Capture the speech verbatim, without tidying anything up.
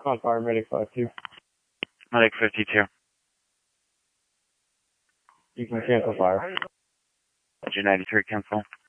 On fire, medic five two. Medic fifty-two. You can cancel fire. Roger ninety-three, cancel.